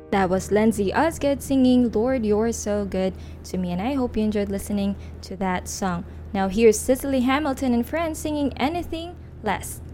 That was Lindsay Osgood singing Lord You're So Good to Me, and I hope you enjoyed listening to that song. Now here's Cicely Hamilton and friends singing Anything Less.